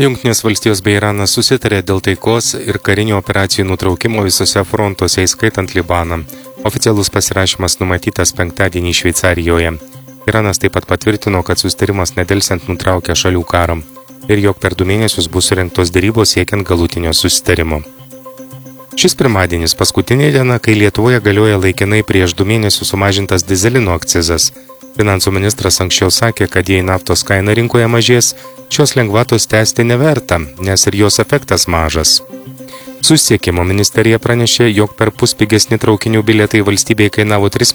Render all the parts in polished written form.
Jungtinės valstijos bei Iranas susitarė dėl taikos ir karinių operacijų nutraukimo visose frontuose, įskaitant Libaną. Oficialus pasirašymas numatytas penktadienį Šveicarijoje. Iranas taip pat patvirtino, kad susitarimas nedelsiant nutraukia šalių karą ir jog per 2 mėnesius bus surengtos derybos siekiant galutinio susitarimo. Šis pirmadienis paskutinė diena, kai Lietuvoje galioja laikinai prieš 2 mėnesius sumažintas dizelino akcizas. Finansų ministras anksčiau sakė, kad jei naftos kaina rinkoje mažės, šios lengvatos tęsti neverta, nes ir jos efektas mažas. Susisiekimo ministerija pranešė, jog per pus pigesni traukinių bilietai valstybėje kainavo 3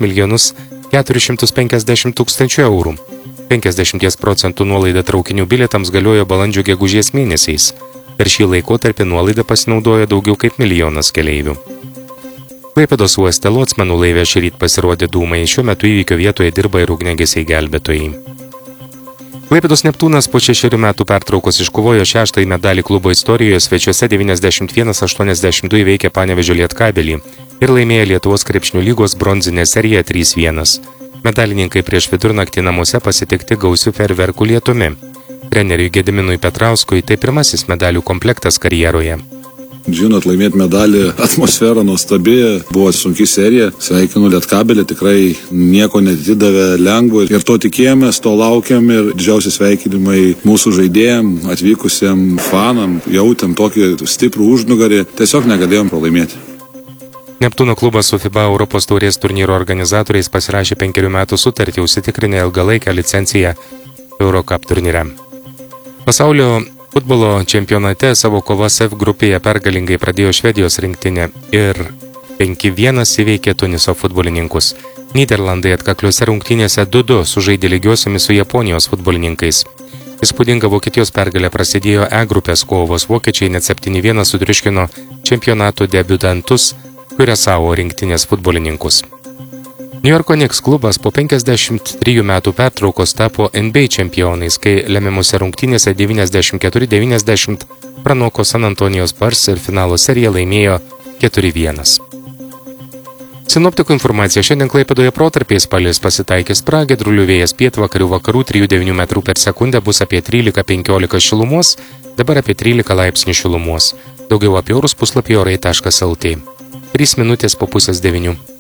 450 000 eurų. 50% nuolaida traukinių bilietams galiojo balandžio-gegužės mėnesiais. Per šį laikotarpį nuolaidą pasinaudojo daugiau kaip 1 milijonas keleivių. Klaipėdos uoste Locmanų laive šįryt pasirodė dūmai, šiuo metu įvykio vietoje dirba ir ugniagesiai gelbėtojai. Klaipėdos Neptūnas po 6 metų pertraukos iškovojo 6. medalį klubo istorijoje, svečiuose 91-82 įveikė Panevėžio Lietkabelį ir laimėjo Lietuvos krepšinio lygos bronzinę seriją 3-1. Medalininkai prieš vidurnaktį namuose pasitikti gausių fejerverkų lietumi. Treneriui Gediminui Petrauskui tai pirmasis medalių komplektas karjeroje. Žinot, laimėti medalį, atmosfera nuostabi, buvo sunki serija, sveikinu Lietkabelį, tikrai nieko netidavė lengvo ir to tikėjomės, to laukiam ir didžiausi sveikinimai mūsų žaidėjam, atvykusiem fanam, jautėm tokį stiprų užnugarį, tiesiog negalėjom pralaimėti. Neptūno klubas su FIBA Europos taurės turnyro organizatoriais pasirašė 5 metų sutartį, užsitikrinę ilgalaikę licenciją Eurocup turnyre. Pasaulio futbolo čempionate savo kovas F grupėje pergalingai pradėjo Švedijos rinktinė ir 5-1 įveikė Tuniso futbolininkus. Nyderlandai atkakliuose rungtynėse 2-2 sužaidė lygiosiomis su Japonijos futbolininkais. Įspūdinga Vokietijos pergalė prasidėjo E grupės kovos. Vokiečiai net 7-1 sutriuškino čempionato debiutantus Kuriasao rinktinės futbolininkus. New Yorko Knicks klubas po 53 metų pertraukos tapo NBA čempionais, kai lemiamose rungtynėse 94-90 pranoko San Antonijos Spurs ir finalo seriją laimėjo 4-1. Sinoptikų informacija: šiandien Klaipėdoje protarpiais palis, pasitaikys pragiedrulių, vėjas pietvakarių vakarų 3-9 metrų per sekundę, bus apie 13-15 šilumos, dabar apie 13 laipsnių šilumos. Daugiau apie orus puslapyje orai.lt. 3 minutės po 8:30.